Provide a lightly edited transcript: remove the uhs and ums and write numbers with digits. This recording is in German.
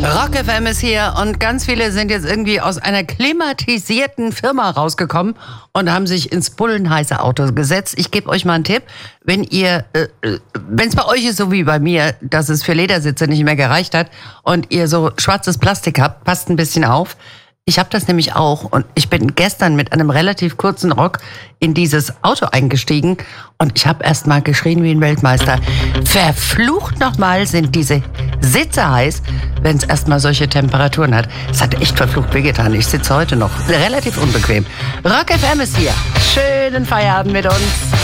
Rock FM ist hier und ganz viele sind jetzt irgendwie aus einer klimatisierten Firma rausgekommen und haben sich ins bullenheiße Auto gesetzt. Ich gebe euch mal einen Tipp. Wenn es bei euch ist so wie bei mir, dass es für Ledersitze nicht mehr gereicht hat und ihr so schwarzes Plastik habt, passt ein bisschen auf. Ich habe das nämlich auch und ich bin gestern mit einem relativ kurzen Rock in dieses Auto eingestiegen und ich habe erst mal geschrien wie ein Weltmeister. Verflucht nochmal sind diese Sitze heiß, wenn es erst mal solche Temperaturen hat. Es hat echt verflucht wehgetan. Ich sitze heute noch relativ unbequem. Rock FM ist hier. Schönen Feierabend mit uns.